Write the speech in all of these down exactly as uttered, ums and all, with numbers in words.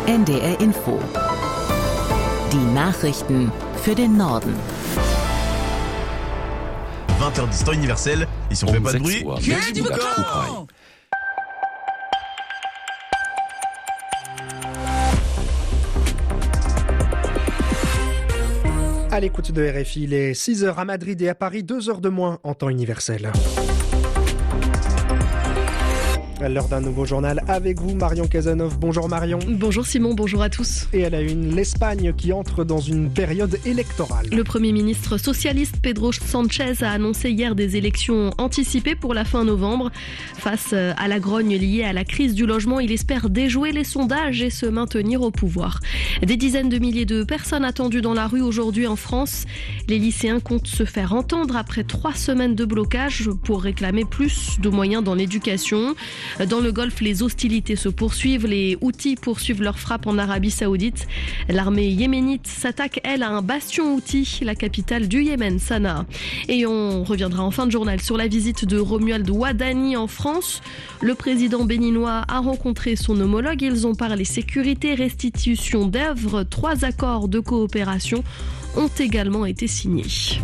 N D R Info. Die Nachrichten für den Norden. vingt heures dix, temps universel. Et si on fait pas de bruit, du camp. À l'écoute de R F I, il est six heures à Madrid et à Paris, deux heures de moins en temps universel. À l'heure d'un nouveau journal avec vous, Marion Cazeneuve. Bonjour Marion. Bonjour Simon, bonjour à tous. Et à la une, l'Espagne qui entre dans une période électorale. Le Premier ministre socialiste Pedro Sánchez a annoncé hier des élections anticipées pour la fin novembre. Face à la grogne liée à la crise du logement, il espère déjouer les sondages et se maintenir au pouvoir. Des dizaines de milliers de personnes attendues dans la rue aujourd'hui en France. Les lycéens comptent se faire entendre après trois semaines de blocage pour réclamer plus de moyens dans l'éducation. Dans le Golfe, les hostilités se poursuivent. Les Houthis poursuivent leur frappe en Arabie Saoudite. L'armée yéménite s'attaque, elle, à un bastion Houthi, la capitale du Yémen, Sanaa. Et on reviendra en fin de journal sur la visite de Romuald Ouadani en France. Le président béninois a rencontré son homologue. Ils ont parlé sécurité, restitution d'œuvres. Trois accords de coopération ont également été signés.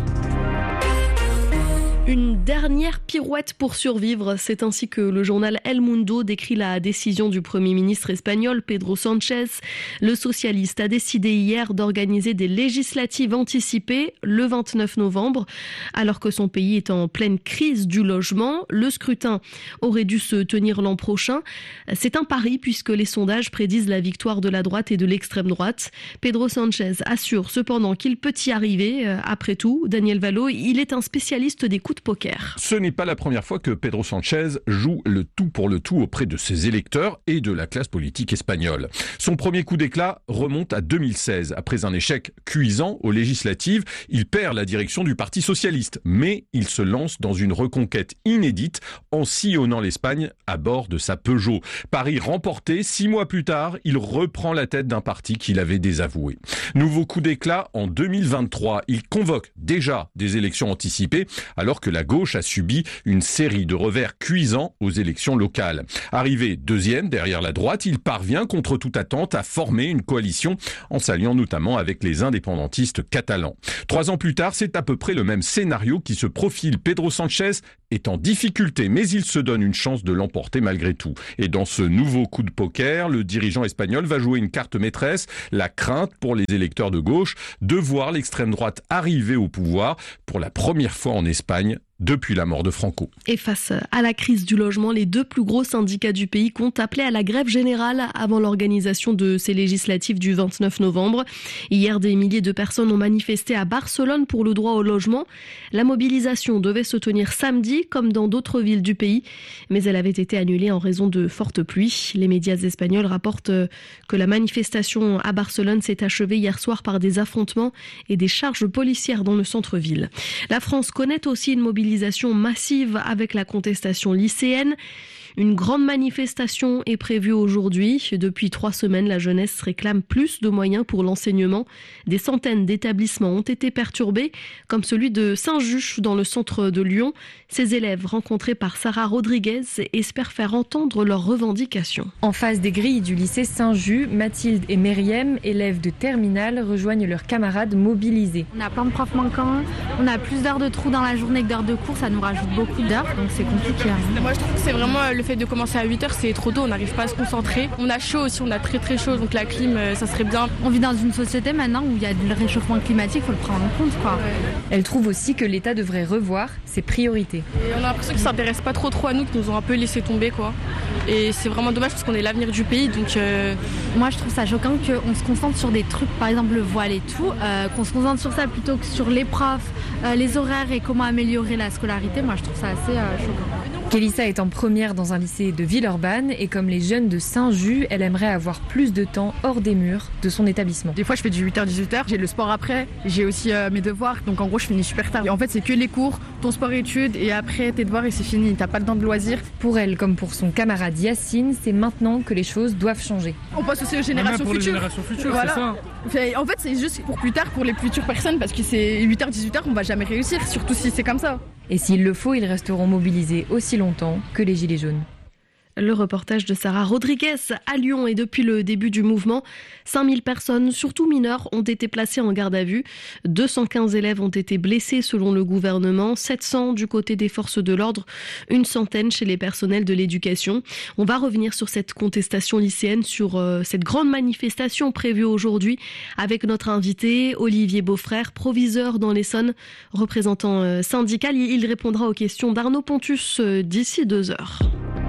Une dernière pirouette pour survivre, c'est ainsi que le journal El Mundo décrit la décision du Premier ministre espagnol Pedro Sánchez. Le socialiste a décidé hier d'organiser des législatives anticipées le vingt-neuf novembre, alors que son pays est en pleine crise du logement. Le scrutin aurait dû se tenir l'an prochain. C'est un pari puisque les sondages prédisent la victoire de la droite et de l'extrême droite. Pedro Sánchez assure cependant qu'il peut y arriver. Après tout, Daniel Valo, il est un spécialiste des coups de poker. Ce n'est pas la première fois que Pedro Sánchez joue le tout pour le tout auprès de ses électeurs et de la classe politique espagnole. Son premier coup d'éclat remonte à deux mille seize. Après un échec cuisant aux législatives, il perd la direction du Parti socialiste, mais il se lance dans une reconquête inédite en sillonnant l'Espagne à bord de sa Peugeot. Paris remporté, six mois plus tard, il reprend la tête d'un parti qu'il avait désavoué. Nouveau coup d'éclat en deux mille vingt-trois. Il convoque déjà des élections anticipées alors que la gauche a subi une série de revers cuisants aux élections locales. Arrivé deuxième derrière la droite, il parvient contre toute attente à former une coalition en s'alliant notamment avec les indépendantistes catalans. Trois ans plus tard, c'est à peu près le même scénario qui se profile. Pedro Sánchez est en difficulté, mais il se donne une chance de l'emporter malgré tout. Et dans ce nouveau coup de poker, le dirigeant espagnol va jouer une carte maîtresse, la crainte pour les électeurs de gauche de voir l'extrême droite arriver au pouvoir pour la première fois en Espagne depuis la mort de Franco. Et face à la crise du logement, les deux plus gros syndicats du pays comptent appeler à la grève générale avant l'organisation de ces législatives du vingt-neuf novembre. Hier, des milliers de personnes ont manifesté à Barcelone pour le droit au logement. La mobilisation devait se tenir samedi, comme dans d'autres villes du pays, mais elle avait été annulée en raison de fortes pluies. Les médias espagnols rapportent que la manifestation à Barcelone s'est achevée hier soir par des affrontements et des charges policières dans le centre-ville. La France connaît aussi une mobilisation massive avec la contestation lycéenne. Une grande manifestation est prévue aujourd'hui. Depuis trois semaines, la jeunesse réclame plus de moyens pour l'enseignement. Des centaines d'établissements ont été perturbés, comme celui de Saint-Just dans le centre de Lyon. Ces élèves, rencontrés par Sarah Rodriguez, espèrent faire entendre leurs revendications. En face des grilles du lycée Saint-Just, Mathilde et Myriam, élèves de terminale, rejoignent leurs camarades mobilisés. On a plein de profs manquants, on a plus d'heures de trous dans la journée que d'heures de cours, ça nous rajoute beaucoup d'heures, donc c'est compliqué. Moi je trouve que c'est vraiment le fait de commencer à huit heures, c'est trop tôt, on n'arrive pas à se concentrer. On a chaud aussi, on a très très chaud, donc la clim, ça serait bien. On vit dans une société maintenant où il y a le réchauffement climatique, il faut le prendre en compte, quoi. Elle trouve aussi que l'État devrait revoir ses priorités. Et on a l'impression qu'ils ne s'intéressent pas trop trop à nous, qu'ils nous ont un peu laissé tomber, quoi. Et c'est vraiment dommage parce qu'on est l'avenir du pays, donc... Euh... Moi je trouve ça choquant qu'on se concentre sur des trucs, par exemple le voile et tout, euh, qu'on se concentre sur ça plutôt que sur les profs, euh, les horaires et comment améliorer la scolarité. Moi je trouve ça assez euh, choquant. Kélissa est en première dans un lycée de Villeurbanne et comme les jeunes de Saint-Just, elle aimerait avoir plus de temps hors des murs de son établissement. Des fois je fais du huit heures dix-huit heures, j'ai le sport après, j'ai aussi euh, mes devoirs, donc en gros je finis super tard. Et en fait c'est que les cours, ton sport études et après tes devoirs et c'est fini, t'as pas le temps de loisirs. Pour elle comme pour son camarade Yacine, c'est maintenant que les choses doivent changer. On passe aussi aux générations pour futures. Les générations futures, voilà. C'est ça. En fait c'est juste pour plus tard, pour les futures personnes, parce que c'est huit heures dix-huit heures, on va jamais réussir, surtout si c'est comme ça. Et s'il le faut, ils resteront mobilisés aussi longtemps que les Gilets jaunes. Le reportage de Sarah Rodriguez à Lyon. Et depuis le début du mouvement, cinq mille personnes, surtout mineures, ont été placées en garde à vue. deux cent quinze élèves ont été blessés selon le gouvernement, sept cents du côté des forces de l'ordre, une centaine chez les personnels de l'éducation. On va revenir sur cette contestation lycéenne, sur euh, cette grande manifestation prévue aujourd'hui avec notre invité Olivier Beaufrère, proviseur dans l'Essonne, représentant euh, syndical. Il répondra aux questions d'Arnaud Pontus euh, d'ici deux heures.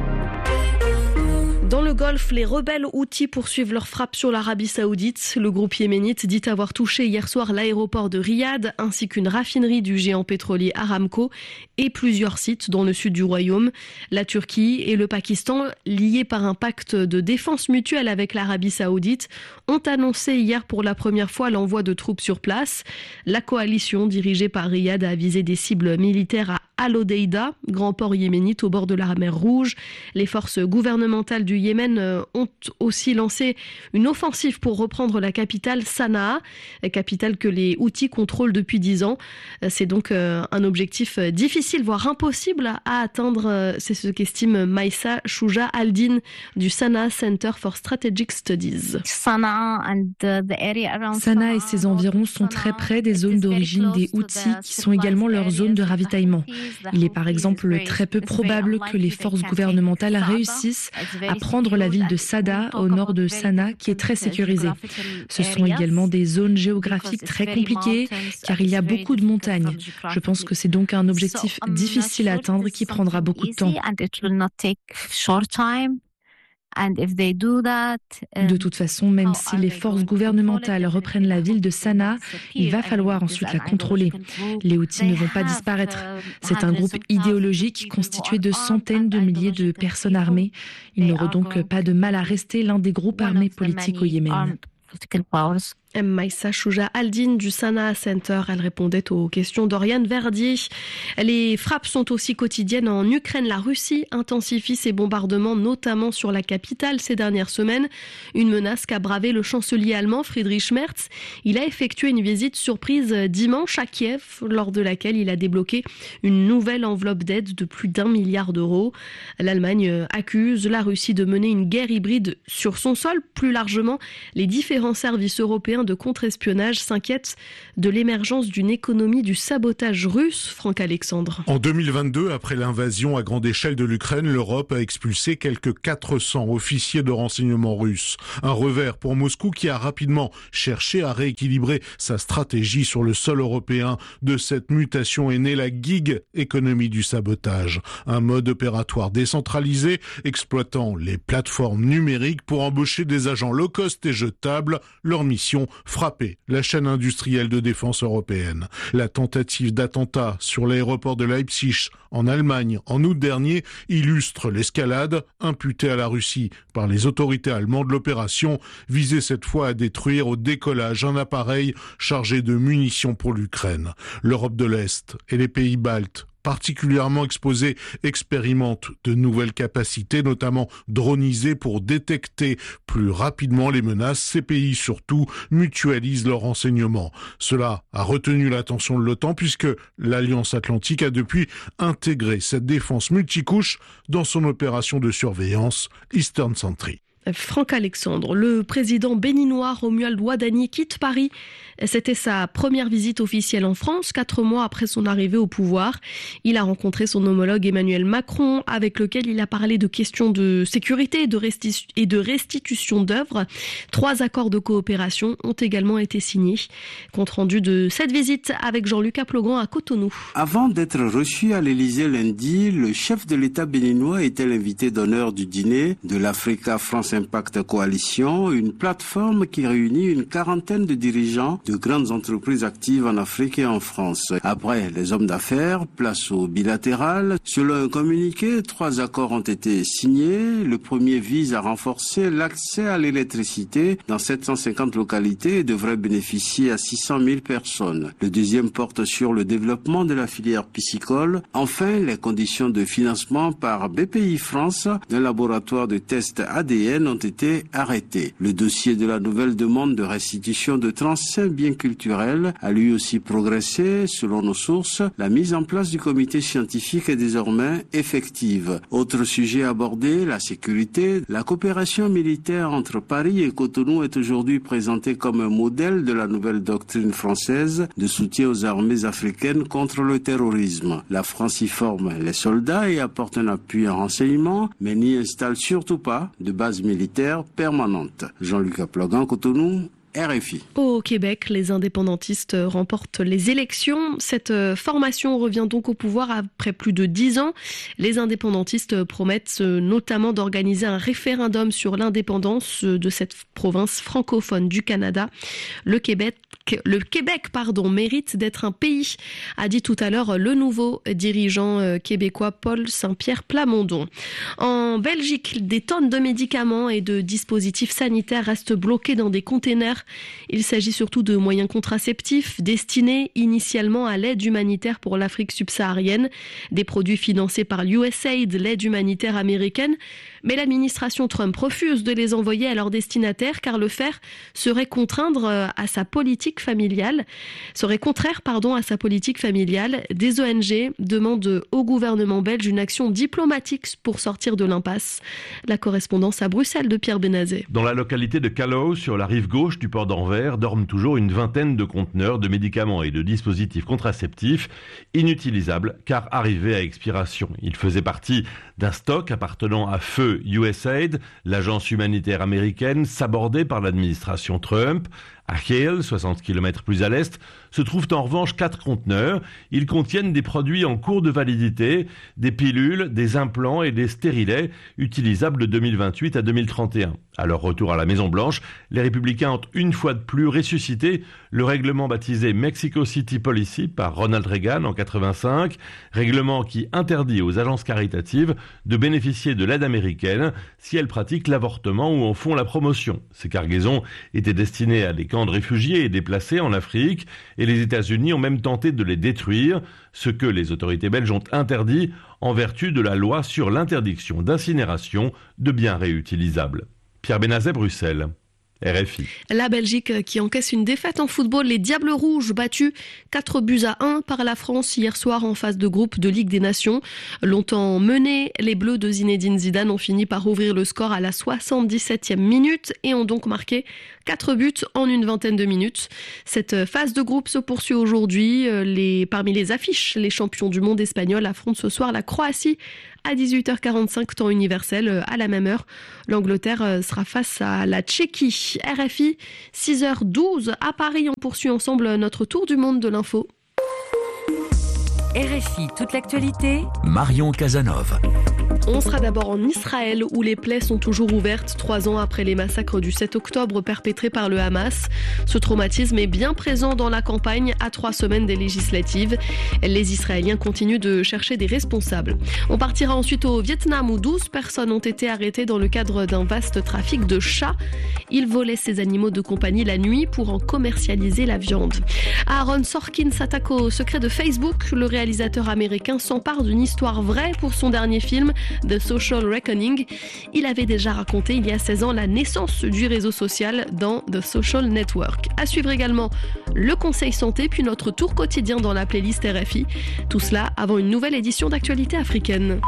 Dans le Golfe, les rebelles Houthis poursuivent leur frappe sur l'Arabie Saoudite. Le groupe yéménite dit avoir touché hier soir l'aéroport de Riyad ainsi qu'une raffinerie du géant pétrolier Aramco et plusieurs sites dans le sud du royaume. La Turquie et le Pakistan, liés par un pacte de défense mutuelle avec l'Arabie Saoudite, ont annoncé hier pour la première fois l'envoi de troupes sur place. La coalition dirigée par Riyad a visé des cibles militaires à Al-Hodeïda, grand port yéménite au bord de la mer Rouge. Les forces gouvernementales du Yémen ont aussi lancé une offensive pour reprendre la capitale Sanaa, capitale que les Houthis contrôlent depuis dix ans. C'est donc un objectif difficile, voire impossible à atteindre. C'est ce qu'estime Maïssa Chouja Aldin du Sanaa Center for Strategic Studies. Sanaa et ses environs sont très près des zones d'origine des Houthis, qui sont également leurs zones de ravitaillement. Il est par exemple très peu probable que les forces gouvernementales réussissent à prendre la ville de Sada, au nord de Sanaa, qui est très sécurisée. Ce sont également des zones géographiques très compliquées, car il y a beaucoup de montagnes. Je pense que c'est donc un objectif difficile à atteindre qui prendra beaucoup de temps. De toute façon, même si les forces gouvernementales reprennent la ville de Sanaa, il va falloir ensuite la contrôler. Les Houthis ne vont pas disparaître. C'est un groupe idéologique constitué de centaines de milliers de personnes armées. Ils n'auront donc pas de mal à rester l'un des groupes armés politiques au Yémen. Maïssa Chouja Aldin du Sanaa Center, elle répondait aux questions d'Oriane Verdier. Les frappes sont aussi quotidiennes en Ukraine. La Russie intensifie ses bombardements, notamment sur la capitale ces dernières semaines. Une menace qu'a bravé le chancelier allemand Friedrich Merz. Il a effectué une visite surprise dimanche à Kiev, lors de laquelle il a débloqué une nouvelle enveloppe d'aide de plus d'un milliard d'euros. L'Allemagne accuse la Russie de mener une guerre hybride sur son sol. Plus largement, les différents services européens de contre-espionnage s'inquiète de l'émergence d'une économie du sabotage russe. Franck Alexandre. En deux mille vingt-deux, après l'invasion à grande échelle de l'Ukraine, l'Europe a expulsé quelques quatre cents officiers de renseignement russes. Un revers pour Moscou qui a rapidement cherché à rééquilibrer sa stratégie sur le sol européen. De cette mutation est née la gig économie du sabotage. Un mode opératoire décentralisé exploitant les plateformes numériques pour embaucher des agents low cost et jetables. Leur mission, frapper la chaîne industrielle de défense européenne. La tentative d'attentat sur l'aéroport de Leipzig en Allemagne en août dernier illustre l'escalade imputée à la Russie par les autorités allemandes. L'opération visait cette fois à détruire au décollage un appareil chargé de munitions pour l'Ukraine. L'Europe de l'Est et les pays baltes, particulièrement exposés, expérimentent de nouvelles capacités, notamment dronisées pour détecter plus rapidement les menaces. Ces pays, surtout, mutualisent leurs renseignements. Cela a retenu l'attention de l'OTAN puisque l'Alliance Atlantique a depuis intégré cette défense multicouche dans son opération de surveillance Eastern Sentry. Franck Alexandre, le président béninois Romuald Wadani quitte Paris. C'était sa première visite officielle en France, quatre mois après son arrivée au pouvoir. Il a rencontré son homologue Emmanuel Macron, avec lequel il a parlé de questions de sécurité et de restitution d'œuvres. Trois accords de coopération ont également été signés. Compte rendu de cette visite avec Jean-Luc Aplogan à Cotonou. Avant d'être reçu à l'Élysée lundi, le chef de l'État béninois était l'invité d'honneur du dîner de l'Africa France Impact Coalition, une plateforme qui réunit une quarantaine de dirigeants de grandes entreprises actives en Afrique et en France. Après les hommes d'affaires, place au bilatéral. Selon un communiqué, trois accords ont été signés. Le premier vise à renforcer l'accès à l'électricité dans sept cent cinquante localités et devrait bénéficier à six cent mille personnes. Le deuxième porte sur le développement de la filière piscicole. Enfin, les conditions de financement par B P I France d'un laboratoire de tests A D N africaines ont été arrêtées. Le dossier de la nouvelle demande de restitution de trente-cinq biens culturels a lui aussi progressé. Selon nos sources, la mise en place du comité scientifique est désormais effective. Autre sujet abordé, la sécurité. La coopération militaire entre Paris et Cotonou est aujourd'hui présentée comme un modèle de la nouvelle doctrine française de soutien aux armées africaines contre le terrorisme. La France y forme les soldats et apporte un appui en renseignement, mais n'y installe surtout pas de base militaire permanente. Jean-Luc Aplogan, Cotonou, R F I. Au Québec, les indépendantistes remportent les élections. Cette formation revient donc au pouvoir après plus de dix ans. Les indépendantistes promettent notamment d'organiser un référendum sur l'indépendance de cette province francophone du Canada. Le Québec, le Québec, pardon, mérite d'être un pays, a dit tout à l'heure le nouveau dirigeant québécois Paul Saint-Pierre Plamondon. En Belgique, des tonnes de médicaments et de dispositifs sanitaires restent bloqués dans des containers. Il s'agit surtout de moyens contraceptifs destinés initialement à l'aide humanitaire pour l'Afrique subsaharienne, des produits financés par l'U S A I D, l'aide humanitaire américaine. Mais l'administration Trump refuse de les envoyer à leurs destinataires car le faire serait contraindre à sa politique familiale, serait contraire pardon, à sa politique familiale. Des O N G demandent au gouvernement belge une action diplomatique pour sortir de l'impasse. La correspondance à Bruxelles de Pierre Benazet. Dans la localité de Callow, sur la rive gauche du port d'Anvers, dorment toujours une vingtaine de conteneurs de médicaments et de dispositifs contraceptifs inutilisables car arrivés à expiration. Ils faisaient partie d'un stock appartenant à feu U S A I D, l'agence humanitaire américaine, sabordée par l'administration Trump. À Hale, soixante kilomètres plus à l'est, se trouvent en revanche quatre conteneurs. Ils contiennent des produits en cours de validité, des pilules, des implants et des stérilets utilisables de deux mille vingt-huit à deux mille trente et un. À leur retour à la Maison-Blanche, les républicains ont une fois de plus ressuscité le règlement baptisé Mexico City Policy par Ronald Reagan en quatre-vingt-cinq, règlement qui interdit aux agences caritatives de bénéficier de l'aide américaine si elles pratiquent l'avortement ou en font la promotion. Ces cargaisons étaient destinées à des camps de réfugiés et déplacés en Afrique, et les États-Unis ont même tenté de les détruire, ce que les autorités belges ont interdit en vertu de la loi sur l'interdiction d'incinération de biens réutilisables. Pierre Benazet, Bruxelles. R F I. La Belgique qui encaisse une défaite en football. Les Diables Rouges battus quatre buts à un par la France hier soir en phase de groupe de Ligue des Nations. Longtemps menés, les Bleus de Zinedine Zidane ont fini par ouvrir le score à la soixante-dix-septième minute et ont donc marqué quatre buts en une vingtaine de minutes. Cette phase de groupe se poursuit aujourd'hui. Les, parmi les affiches, les champions du monde espagnols affrontent ce soir la Croatie à dix-huit heures quarante-cinq temps universel. À la même heure, l'Angleterre sera face à la Tchéquie. R F I, six heures douze à Paris. On poursuit ensemble notre tour du monde de l'info. R F I, toute l'actualité, Marion Casanov. On sera d'abord en Israël où les plaies sont toujours ouvertes trois ans après les massacres du sept octobre perpétrés par le Hamas. Ce traumatisme est bien présent dans la campagne à trois semaines des législatives. Les Israéliens continuent de chercher des responsables. On partira ensuite au Vietnam où douze personnes ont été arrêtées dans le cadre d'un vaste trafic de chats. Ils volaient ces animaux de compagnie la nuit pour en commercialiser la viande. Aaron Sorkin s'attaque au secret de Facebook. Le réalisateur américain s'empare d'une histoire vraie pour son dernier film The Social Reckoning. Il avait déjà raconté il y a seize ans la naissance du réseau social dans The Social Network. À suivre également le conseil santé, puis notre tour quotidien dans la playlist R F I. Tout cela avant une nouvelle édition d'Actualité africaine.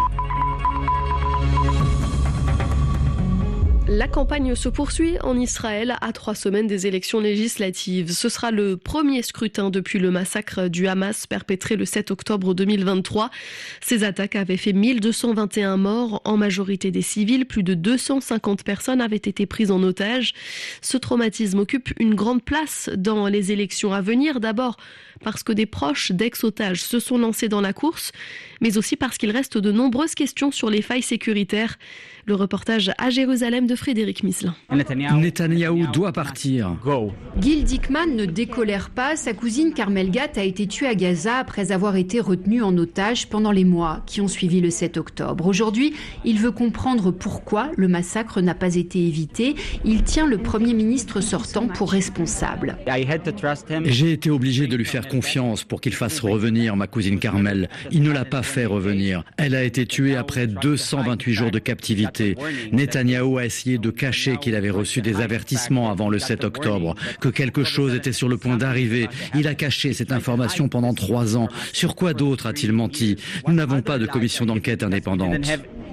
La campagne se poursuit en Israël à trois semaines des élections législatives. Ce sera le premier scrutin depuis le massacre du Hamas perpétré le sept octobre deux mille vingt-trois. Ces attaques avaient fait mille deux cent vingt et un morts, en majorité des civils. Plus de deux cent cinquante personnes avaient été prises en otage. Ce traumatisme occupe une grande place dans les élections à venir. D'abord parce que des proches d'ex-otages se sont lancés dans la course, mais aussi parce qu'il reste de nombreuses questions sur les failles sécuritaires. Le reportage à Jérusalem de Frédéric Mislin. Netanyahou doit partir. Gil Dickman ne décolère pas. Sa cousine Carmel Gat a été tuée à Gaza après avoir été retenue en otage pendant les mois qui ont suivi le sept octobre. Aujourd'hui, il veut comprendre pourquoi le massacre n'a pas été évité. Il tient le Premier ministre sortant pour responsable. J'ai été obligé de lui faire confiance pour qu'il fasse revenir ma cousine Carmel. Il ne l'a pas fait revenir. Elle a été tuée après deux cent vingt-huit jours de captivité. Netanyahou a essayé essayé de cacher qu'il avait reçu des avertissements avant le sept octobre, que quelque chose était sur le point d'arriver. Il a caché cette information pendant trois ans. Sur quoi d'autre a-t-il menti? Nous n'avons pas de commission d'enquête indépendante.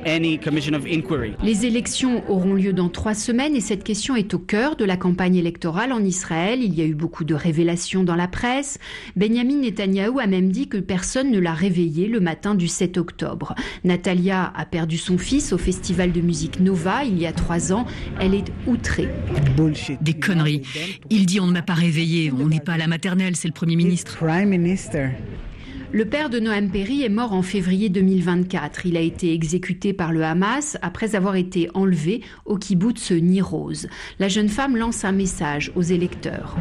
Les élections auront lieu dans trois semaines et cette question est au cœur de la campagne électorale en Israël. Il y a eu beaucoup de révélations dans la presse. Benjamin Netanyahou a même dit que personne ne l'a réveillé le matin du sept octobre. Natalia a perdu son fils au festival de musique Nova il y a trois ans. Elle est outrée. Des conneries. Il dit on ne m'a pas réveillé, on n'est pas à la maternelle, c'est le Premier ministre. Le père de Noam Perry est mort en février deux mille vingt-quatre. Il a été exécuté par le Hamas après avoir été enlevé au kibboutz Nir Oz. La jeune femme lance un message aux électeurs.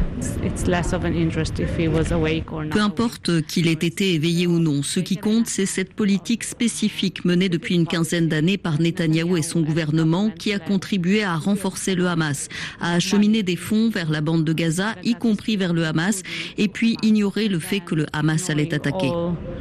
Peu importe qu'il ait été éveillé ou non, ce qui compte, c'est cette politique spécifique menée depuis une quinzaine d'années par Netanyahou et son gouvernement qui a contribué à renforcer le Hamas, à acheminer des fonds vers la bande de Gaza, y compris vers le Hamas, et puis ignorer le fait que le Hamas allait attaquer.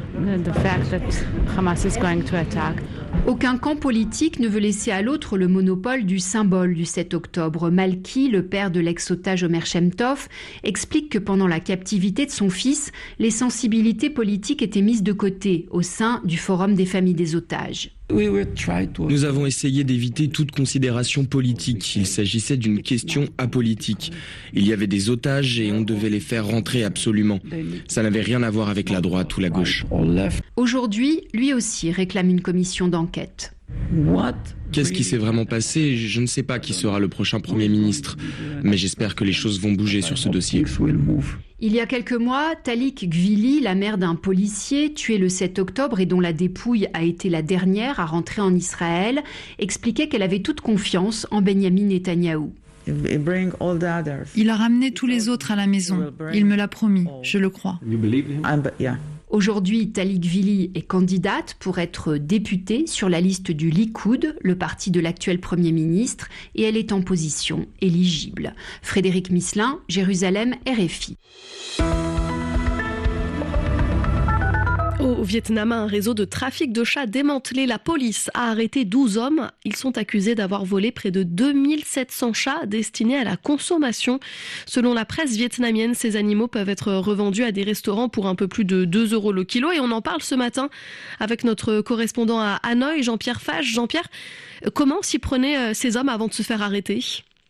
Aucun camp politique ne veut laisser à l'autre le monopole du symbole du sept octobre. Malki, le père de l'ex-otage Omer Shem Tov, explique que pendant la captivité de son fils, les sensibilités politiques étaient mises de côté au sein du Forum des familles des otages. Nous avons essayé d'éviter toute considération politique. Il s'agissait d'une question apolitique. Il y avait des otages et on devait les faire rentrer absolument. Ça n'avait rien à voir avec la droite ou la gauche. Aujourd'hui, lui aussi réclame une commission d'enquête. Qu'est-ce qui s'est vraiment passé? Je ne sais pas qui sera le prochain Premier ministre, mais j'espère que les choses vont bouger sur ce dossier. Il y a quelques mois, Talik Gvili, la mère d'un policier tué le sept octobre et dont la dépouille a été la dernière à rentrer en Israël, expliquait qu'elle avait toute confiance en Benjamin Netanyahou. Il a ramené tous les autres à la maison. Il me l'a promis, je le crois. Aujourd'hui, Talik Gvili est candidate pour être députée sur la liste du Likoud, le parti de l'actuel Premier ministre, et elle est en position éligible. Frédéric Misselin, Jérusalem, R F I. Au Vietnam, un réseau de trafic de chats démantelé. La police a arrêté douze hommes. Ils sont accusés d'avoir volé près de deux mille sept cents chats destinés à la consommation. Selon la presse vietnamienne, ces animaux peuvent être revendus à des restaurants pour un peu plus de deux euros le kilo. Et on en parle ce matin avec notre correspondant à Hanoï, Jean-Pierre Fage. Jean-Pierre, comment s'y prenaient ces hommes avant de se faire arrêter ?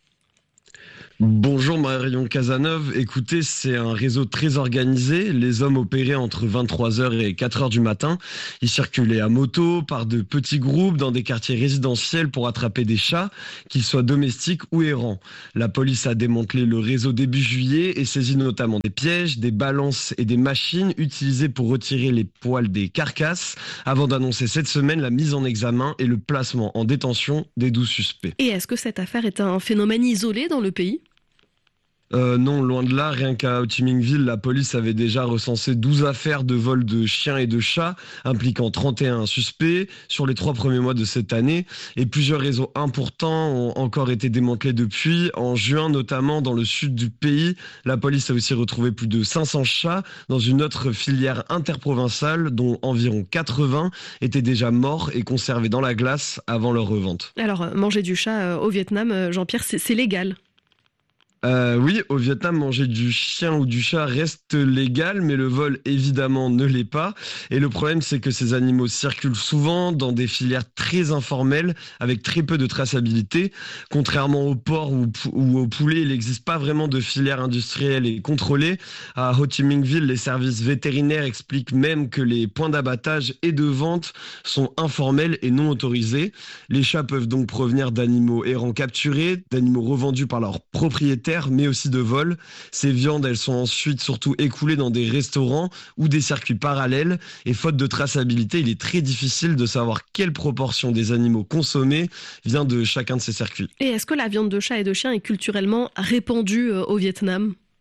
Bonjour Marion Cazeneuve, écoutez, c'est un réseau très organisé. Les hommes opéraient entre vingt-trois heures et quatre heures du matin. Ils circulaient à moto, par de petits groupes, dans des quartiers résidentiels pour attraper des chats, qu'ils soient domestiques ou errants. La police a démantelé le réseau début juillet et saisi notamment des pièges, des balances et des machines utilisées pour retirer les poils des carcasses, avant d'annoncer cette semaine la mise en examen et le placement en détention des douze suspects. Et est-ce que cette affaire est un phénomène isolé dans le pays ? Euh, non, loin de là, rien qu'à Ho Chi Minh Ville, la police avait déjà recensé douze affaires de vol de chiens et de chats, impliquant trente et un suspects sur les trois premiers mois de cette année. Et plusieurs réseaux importants ont encore été démantelés depuis. En juin, notamment dans le sud du pays, la police a aussi retrouvé plus de cinq cents chats dans une autre filière interprovinciale, dont environ quatre-vingts étaient déjà morts et conservés dans la glace avant leur revente. Alors, manger du chat au Vietnam, Jean-Pierre, c'est, c'est légal ? Euh, oui, au Vietnam, manger du chien ou du chat reste légal, mais le vol, évidemment, ne l'est pas. Et le problème, c'est que ces animaux circulent souvent dans des filières très informelles, avec très peu de traçabilité. Contrairement au porc ou, ou au poulet, il n'existe pas vraiment de filière industrielle et contrôlée. À Ho Chi Minh Ville, les services vétérinaires expliquent même que les points d'abattage et de vente sont informels et non autorisés. Les chats peuvent donc provenir d'animaux errants capturés, d'animaux revendus par leurs propriétaires, mais aussi de vol. Ces viandes, elles sont ensuite surtout écoulées dans des restaurants ou des circuits parallèles. Et faute de traçabilité, il est très difficile de savoir quelle proportion des animaux consommés vient de chacun de ces circuits. Et est-ce que la viande de chat et de chien est culturellement répandue au Vietnam ?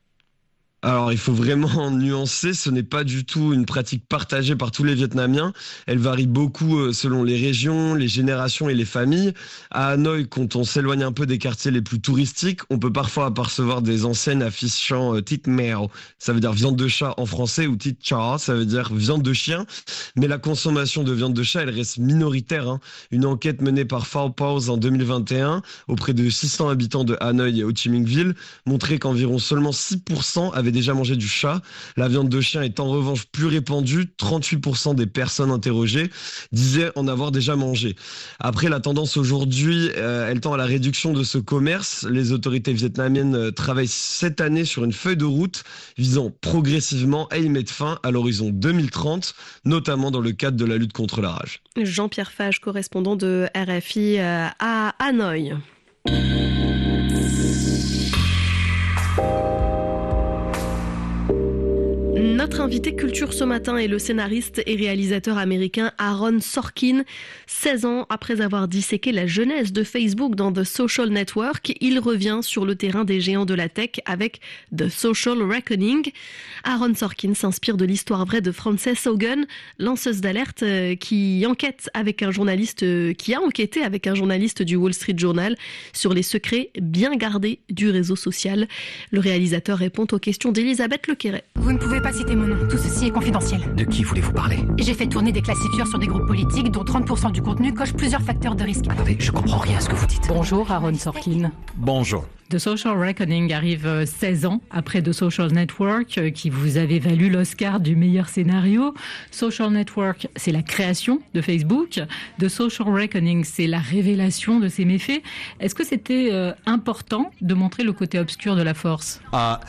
Alors, il faut vraiment nuancer, ce n'est pas du tout une pratique partagée par tous les Vietnamiens. Elle varie beaucoup selon les régions, les générations et les familles. À Hanoï, quand on s'éloigne un peu des quartiers les plus touristiques, on peut parfois apercevoir des enseignes affichant Thịt mèo, ça veut dire viande de chat en français, ou Thịt chó, ça veut dire viande de chien. Mais la consommation de viande de chat, elle reste minoritaire. Hein. Une enquête menée par Pho Pause en deux mille vingt et un auprès de six cents habitants de Hanoï et Ho Chi Minh Ville montrait qu'environ seulement six pour cent avaient déjà mangé du chat. La viande de chien est en revanche plus répandue. trente-huit pour cent des personnes interrogées disaient en avoir déjà mangé. Après, la tendance aujourd'hui, euh, elle tend à la réduction de ce commerce. Les autorités vietnamiennes euh, travaillent cette année sur une feuille de route visant progressivement à y mettre fin à l'horizon deux mille trente, notamment dans le cadre de la lutte contre la rage. Jean-Pierre Fage, correspondant de R F I euh, à Hanoï. Notre invité culture ce matin est le scénariste et réalisateur américain Aaron Sorkin. seize ans après avoir disséqué la genèse de Facebook dans The Social Network, il revient sur le terrain des géants de la tech avec The Social Reckoning. Aaron Sorkin s'inspire de l'histoire vraie de Frances Haugen, lanceuse d'alerte qui enquête avec un journaliste, qui a enquêté avec un journaliste du Wall Street Journal sur les secrets bien gardés du réseau social. Le réalisateur répond aux questions d'Elisabeth Lequeret. Vous ne pouvez pas citer mon nom. Tout ceci est confidentiel. De qui voulez-vous parler? J'ai fait tourner des classifieurs sur des groupes politiques dont trente pour cent du contenu coche plusieurs facteurs de risque. Attendez, je comprends rien à ce que vous dites. Bonjour, Aaron Sorkin. Bonjour. The Social Reckoning arrive seize ans après The Social Network, qui vous avait valu l'Oscar du meilleur scénario. Social Network, c'est la création de Facebook. The Social Reckoning, c'est la révélation de ses méfaits. Est-ce que c'était euh, important de montrer le côté obscur de la force? Uh...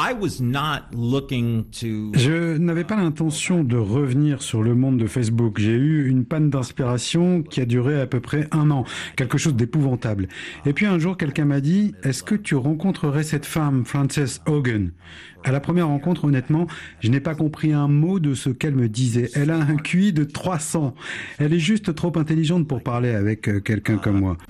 Je n'avais pas l'intention de revenir sur le monde de Facebook. J'ai eu une panne d'inspiration qui a duré à peu près un an, quelque chose d'épouvantable. Et puis un jour, quelqu'un m'a dit « Est-ce que tu rencontrerais cette femme, Frances Haugen ?» À la première rencontre, honnêtement, je n'ai pas compris un mot de ce qu'elle me disait. Elle a un Q I de trois cents. Elle est juste trop intelligente pour parler avec quelqu'un comme moi.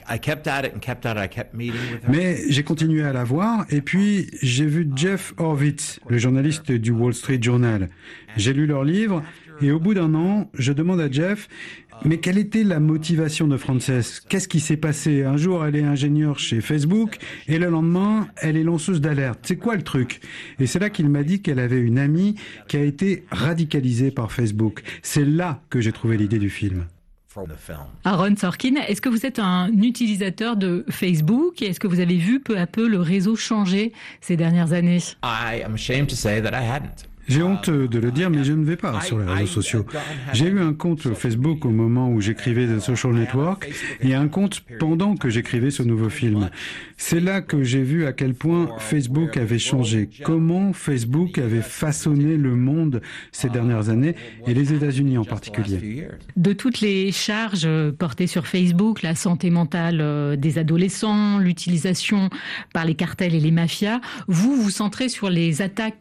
Mais j'ai continué à la voir et puis j'ai vu Jeff Horowitz, le journaliste du Wall Street Journal. J'ai lu leur livre et au bout d'un an, je demande à Jeff « Mais quelle était la motivation de Frances? Qu'est-ce qui s'est passé? Un jour, elle est ingénieure chez Facebook et le lendemain, elle est lanceuse d'alerte. C'est quoi le truc ?» Et c'est là qu'il m'a dit qu'elle avait une amie qui a été radicalisée par Facebook. C'est là que j'ai trouvé l'idée du film. Aaron Sorkin, est-ce que vous êtes un utilisateur de Facebook et est-ce que vous avez vu peu à peu le réseau changer ces dernières années? J'ai honte de le dire, mais je ne vais pas sur les réseaux sociaux. J'ai eu un compte Facebook au moment où j'écrivais The Social Network et un compte pendant que j'écrivais ce nouveau film. C'est là que j'ai vu à quel point Facebook avait changé, comment Facebook avait façonné le monde ces dernières années et les États-Unis en particulier. De toutes les charges portées sur Facebook, la santé mentale des adolescents, l'utilisation par les cartels et les mafias, vous vous centrez sur les attaques